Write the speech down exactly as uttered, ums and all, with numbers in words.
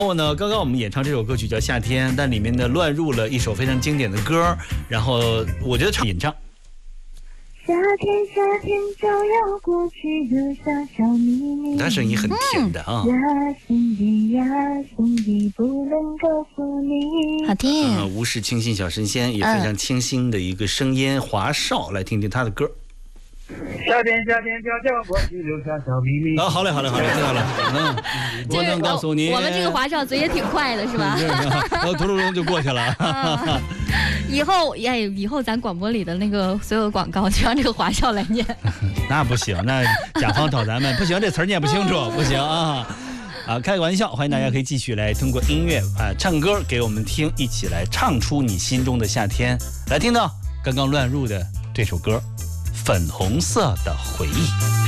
然后呢，刚刚我们演唱这首歌曲叫《夏天》，但里面呢乱入了一首非常经典的歌，然后我觉得唱演唱。 夏天，夏天就要过去，留下小秘密。 他声音很甜的啊。 呀，心底呀，心底不能告诉你。 好听。 呃，无事清新小神仙也非常清新的一个声音，华少，来听听他的歌。 夏天，夏天悄悄过去，留下小秘密。 啊，好嘞，好嘞，好嘞，知道了。嗯，我能告诉你， 我们这个华少嘴也挺快的，是吧？ 然后突突突就过去了。 啊、以后哎，以后咱广播里的那个所有的广告就让这个华少来念。 那不行，那甲方找咱们不行，这词儿念不清楚，不行啊。啊，开个玩笑，欢迎大家可以继续来通过音乐啊唱歌给我们听，一起来唱出你心中的夏天。来听到刚刚乱入的这首歌。粉红色的回忆。